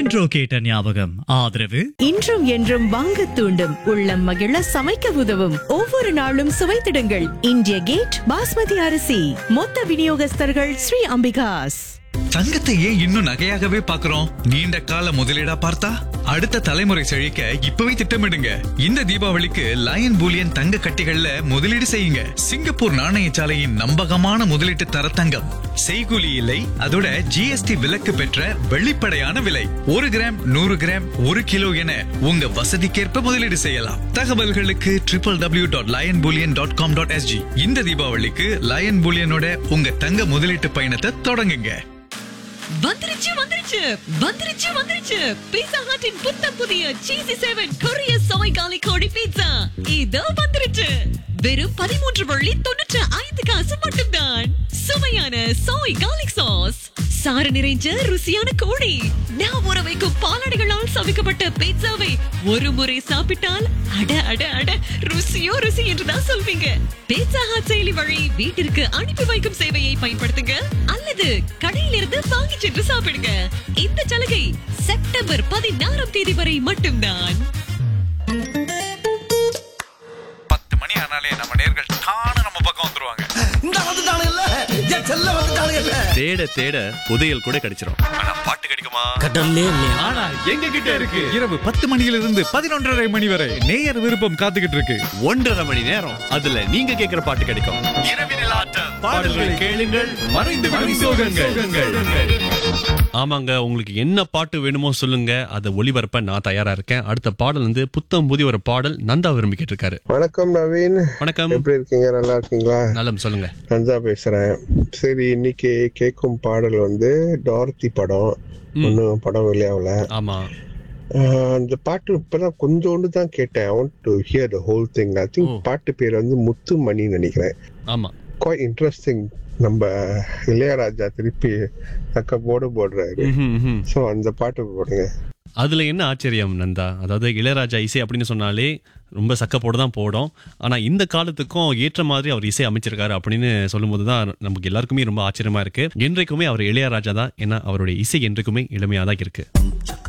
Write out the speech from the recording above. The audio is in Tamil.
இன்ட்ரோ கேட்ட ஞாபகம். ஆதரவு இன்றும் என்றும் வாங்க தூண்டும், உள்ளம் மகிழ சமைக்க உதவும், ஒவ்வொரு நாளும் சுவைத்திடுங்கள் இந்திய கேட் பாஸ்மதி அரிசி. மொத்த விநியோகஸ்தர்கள் ஸ்ரீ அம்பிகாஸ். தங்கத்தை ஏன் இன்னும் நகையாகவே பாக்குறோம்? நீண்ட கால முதலீடா பார்த்தா அடுத்த தலைமுறை செழிக்க இப்பவே திட்டமிடுங்க. இந்த தீபாவளிக்கு லயன் பூலியன் தங்க கட்டிகள்ல முதலீடு செய்யுங்க. சிங்கப்பூர் நாணயசாலையின் நம்பகமான முதலீட்டு தர தங்கம். செய்கூலி இல்லை, அதோட ஜிஎஸ்டி விலக்கு பெற்ற வெளிப்படையான விலை. 1 கிராம் 100 கிராம் 1 கிலோ என உங்க வசதிக்கேற்ப முதலீடு செய்யலாம். தகவல்களுக்கு www.lionbullion.com.sg. இந்த தீபாவளிக்கு லயன் பூலியனோட உங்க தங்க முதலீட்டு பயணத்தை தொடங்குங்க. வந்துருச்சு பீட்சா ஹட்டின் புத்தம் புதிய சீசி 7 கொரிய சோய் காலி கோழி பீட்சா இதோ வந்துருச்சு. வெறும் 13.95 மட்டும்தான். சுவையான சோய் கார்லிக் சாஸ், சாறு நிறைஞ்ச ருசியான கோழி, நான் ஊற வைக்கும் பாலாடைகளால் சமைக்கப்பட்ட பீட்சாவை ஒரு முறை சாப்பிட்டால் அட அட அட ருசியோ ருசி என்றுதான் சொல்வீங்க. பீட்சா ஹட் செயலி வழி வீட்டிற்கு அனுப்பி வைக்கும் சேவையை பயன்படுத்துங்க அல்லது கடையிலிருந்து வாங்கி சென்று சாப்பிடுங்க. இந்த சலுகை செப்டம்பர் 16ஆம் தேதி வரை மட்டும்தான். 10 மணி ஆனாலே நம்ம நேர்கள் தான நம்ம பக்கம் வந்துருவாங்க. தேட தேட புதையல் கூட கிடைச்சிரும். ஆனா பாட்டு கிடைக்குமா? ஆனா எங்க கிட்ட இருக்கு. இரவு 10 மணியிலிருந்து 11:30 மணி வரை நேயர் விருப்பம் காத்துக்கிட்டு இருக்கு. 1.5 மணி நேரம் அதுல நீங்க கேக்குற பாட்டு கிடைக்கும். இரவினில் ஆட்டம். பாடல்கள் கேளுங்கள், மறைந்து விடும் சோகங்கள். ஆமாங்க, உங்களுக்கு என்ன பாட்டு வேணுமோ சொல்லுங்க, அதை ஒளிபரப்ப நான் தயாரா இருக்கேன். அடுத்த பாடல் வந்து புத்தம் புதிய ஒரு பாடல் நந்தா விரும்பி கேட்டிருக்காரு. வணக்கம் நவீன், வணக்கம். எப்படி இருக்கீங்க? நல்லா இருக்கீங்களா? நலம், சொல்லுங்க. நந்தா பேசுறேன். சரி, இன்னைக்கு கேட்கும் பாடல் வந்து டார்த்தி படம். ஒன்னும் படம் வெளியாகல. ஆமா, அந்த பாட்டு இப்பதான் கொஞ்சோண்டு தான் கேட்டேன். I want to hear the whole thing. I think பாட்டு பேர் வந்து முத்துமணின்னு நினைக்கிறேன். ஆமா, quite interesting. நம்ம இளையராஜா திருப்பி தக்க போடுறாரு. சோ அந்த பாட்டு போடுங்க. அதுல என்ன ஆச்சரியம் நந்தா? அதாவது இளையராஜா இசை அப்படின்னு சொன்னாலே ரொம்ப சக்கப்போடு தான் போடும். ஆனா இந்த காலத்துக்கும் ஏற்ற மாதிரி அவர் இசை அமைச்சிருக்காரு அப்படின்னு சொல்லும் போதுதான் நமக்கு எல்லாருக்குமே ரொம்ப ஆச்சரியமா இருக்கு. என்றைக்குமே அவர் இளையராஜா தான். ஏன்னா அவருடைய இசை என்றைக்குமே இளமையா தான் இருக்கு.